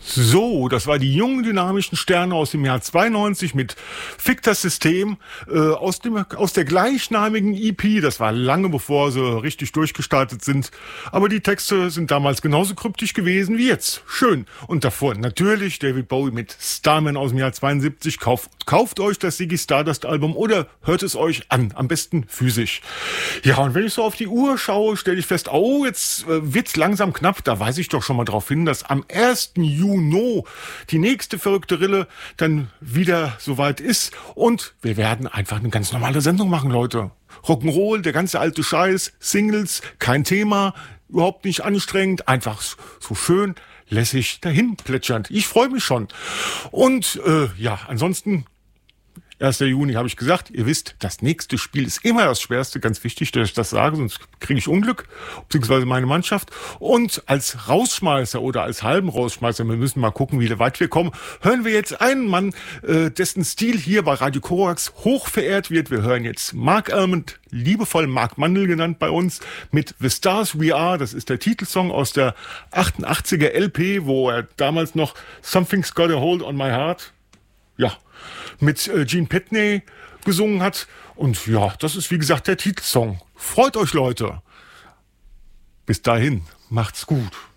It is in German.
So, das war die jungen dynamischen Sterne aus dem Jahr 92 mit Fick das System aus der gleichnamigen EP. Das war lange bevor sie richtig durchgestartet sind. Aber die Texte sind damals genauso kryptisch gewesen wie jetzt. Schön. Und davor natürlich David Bowie mit Starman aus dem Jahr 72. Kauft euch das Ziggy Stardust Album oder hört es euch an. Am besten physisch. Ja, und wenn ich so auf die Uhr schaue, stelle ich fest, oh, jetzt wird's langsam knapp. Da weise ich doch schon mal drauf hin, dass am 1. Juni die nächste verrückte Rille dann wieder soweit ist und wir werden einfach eine ganz normale Sendung machen, Leute. Rock'n'Roll, der ganze alte Scheiß, Singles, kein Thema, überhaupt nicht anstrengend, einfach so schön lässig dahin plätschernd. Ich freue mich schon. Und ansonsten 1. Juni habe ich gesagt, ihr wisst, das nächste Spiel ist immer das Schwerste, ganz wichtig, dass ich das sage, sonst kriege ich Unglück, beziehungsweise meine Mannschaft. Und als Rausschmeißer oder als halben Rausschmeißer, wir müssen mal gucken, wie weit wir kommen, hören wir jetzt einen Mann, dessen Stil hier bei Radio Korax hoch verehrt wird. Wir hören jetzt Mark Almond, liebevoll Mark Mandel genannt bei uns, mit The Stars We Are. Das ist der Titelsong aus der 88er LP, wo er damals noch Something's Got a Hold on My Heart, mit Gene Pitney gesungen hat. Und ja, das ist wie gesagt der Titelsong. Freut euch, Leute. Bis dahin, macht's gut.